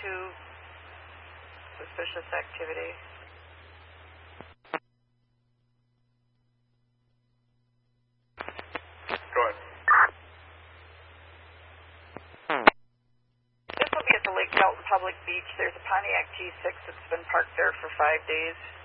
suspicious activity. Go ahead. This will be at the Lake Delton Public Beach. There's a Pontiac G6 that's been parked there for 5 days.